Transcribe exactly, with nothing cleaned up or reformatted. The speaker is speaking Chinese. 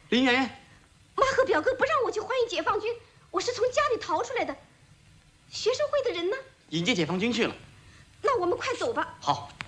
林媛媛， 妈和表哥不让我去欢迎解放军，我是从家里逃出来的。学生会的人呢？ 迎接解放军去了。 那我们快走吧。 好。